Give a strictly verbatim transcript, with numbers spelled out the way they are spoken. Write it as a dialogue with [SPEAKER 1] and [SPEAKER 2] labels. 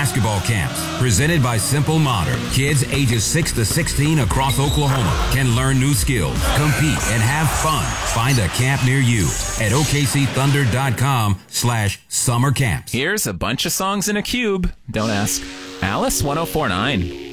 [SPEAKER 1] basketball camps presented by Simple Modern. Kids ages six to sixteen across Oklahoma can learn new skills, compete, and have fun. Find a camp near you at O K C Thunder dot com slash summer camps.
[SPEAKER 2] Here's a bunch of songs in a cube. Don't ask. Alice one oh four point nine.